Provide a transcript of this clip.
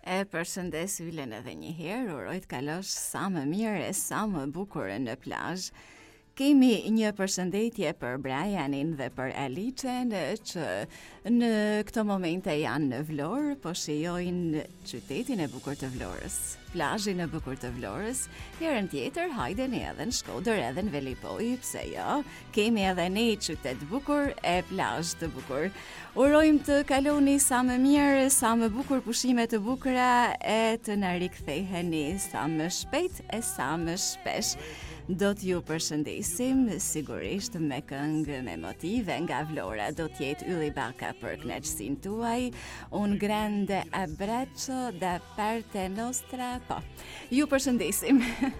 E përshëndes Ylen edhe një herë, uroj të kalosh sa më mirë e sa më bukur në plazh. Kemi një përshëndetje për Brianin dhe për Aliçen që në këto momente janë në Vlorë, po shijojnë qytetin e bukur të Vlorës, plazhin e bukur të Vlorës. Herën tjetër hajdeni edhe në Shkodër edhe në Velipoj, pse jo? Kemi edhe ne qytet bukur e plazh të bukur. Urojmë të kaloni sa më mirë, sa më bukur pushime të bukura e të na riktheheni sa më shpejt e sa më shpesh. Do t'ju përshëndesim sigurisht me këngë me motive nga Vlora, do t'jetë Ylli Baka për kënaqësinë tuaj. Un grande abbraccio da parte nostra. Po, ju përshëndesim.